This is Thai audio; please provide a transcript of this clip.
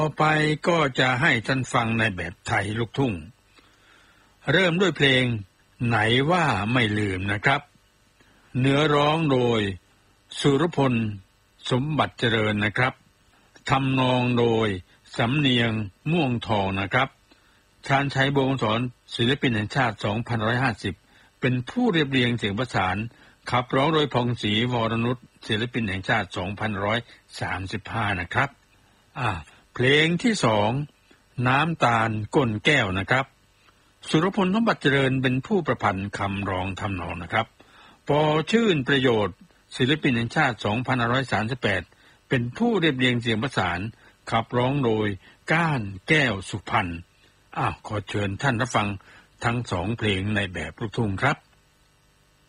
ต่อไปก็จะให้ท่านฟังในแบบไทยลูกทุ่งเริ่มด้วยเพลงไหนว่าไม่ลืมนะครับเนื้อร้องโดยสุรพลสมบัติเจริญนะครับทำนองโดยสำเนียงม่วงทองนะครับชาญชัยบัวคำสอนศิลปินแห่งชาติ2550เป็นผู้เรียบเรียงเสียงประสานขับร้องโดยพงศรีวรนุชศิลปินแห่งชาติ2535นะครับเพลงที่2น้ำตาลก้นแก้วนะครับสุรพลสมบัติเจริญเป็นผู้ประพันธ์คำร้องทำนองนะครับปอชื่นประโยชน์ศิลปินแห่งชาติ2538เป็นผู้เรียบเรียงเสียงประสานขับร้องโดยก้านแก้วสุพรรณขอเชิญท่านรับฟังทั้ง2เพลงในแบบลูกทุ่งครับ